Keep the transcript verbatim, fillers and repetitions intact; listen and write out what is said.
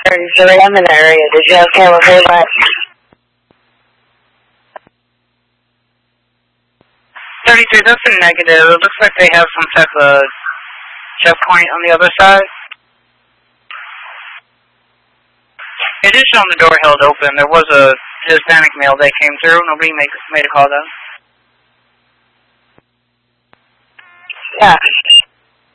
Usually I'm in the area. Did you have camera payback? thirty-three, that's a negative. It looks like they have some type of checkpoint on the other side. It is showing the door held open. There was a Hispanic male that came through. Nobody made, made a call though. Yeah,